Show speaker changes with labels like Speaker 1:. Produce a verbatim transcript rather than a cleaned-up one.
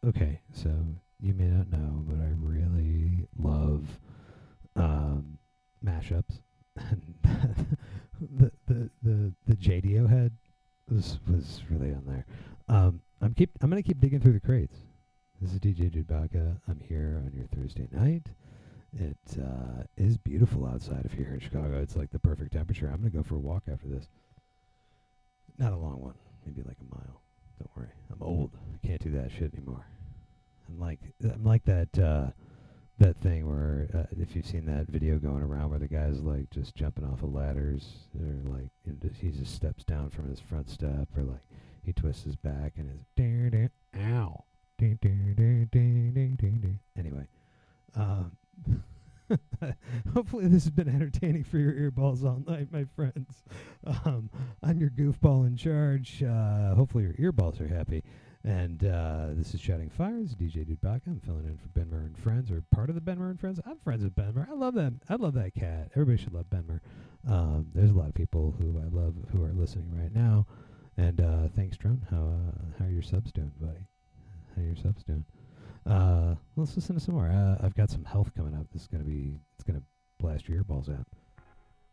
Speaker 1: okay, so you may not know, but I really love um, mashups. And the the the the J D O head was was really on there. Um, I'm keep I'm gonna keep digging through the crates. This is D J Dudbaka. I'm here on your Thursday night. It uh, is beautiful outside of here in Chicago. It's like the perfect temperature. I'm gonna go for a walk after this. Not a long one, maybe like a mile. Don't worry, I'm old. I can't do that shit anymore. I'm like I'm like that uh, that thing where uh, if you've seen that video going around where the guy's like just jumping off of ladders, or like you know, just, he just steps down from his front step, or like he twists his back and his ding, ding, ow, ding, ding, ding, ding, ding, ding, ding. Anyway, um, hopefully this has been entertaining for your earballs all night, my friends. Um, I'm your goofball in charge. Uh, hopefully your earballs are happy. And uh, this is Shouting Fires, D J Dudbaka. I'm filling in for Benmer and Friends, or part of the Benmer and Friends. I'm friends with Benmer. I love them. I love that cat. Everybody should love Benmer. Um, there's a lot of people who I love who are listening right now. And uh, thanks, Drone. How uh, how are your subs doing, buddy? How are your subs doing? Uh, let's listen to some more. Uh, I've got some health coming up. This is gonna be it's gonna blast your earballs out.